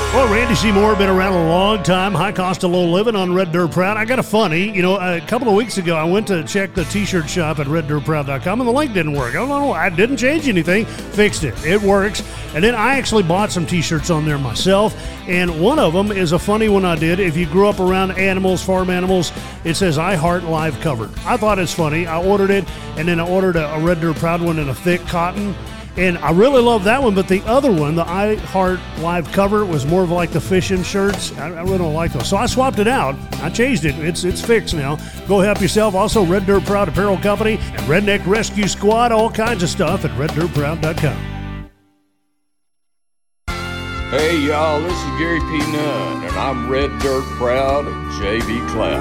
Well, Randy Seymour, been around a long time. High cost of low living on Red Dirt Proud. I got a funny. A couple of weeks ago, I went to check the t-shirt shop at reddirtproud.com, and the link didn't work. I don't know. I didn't change anything. Fixed it. It works. And then I actually bought some t-shirts on there myself, and one of them is a funny one I did. If you grew up around animals, farm animals, it says, I Heart Live Covered. I thought it's funny. I ordered it, and then I ordered a Red Dirt Proud one in a thick cotton. And I really love that one, but the other one, the I Heart Live cover, was more of like the fishing shirts. I really don't like those. So I swapped it out. I changed it. It's fixed now. Go help yourself. Also, Red Dirt Proud Apparel Company and Redneck Rescue Squad, all kinds of stuff at reddirtproud.com. Hey, y'all, this is Gary P. Nunn, and I'm Red Dirt Proud of J.B. Cloud.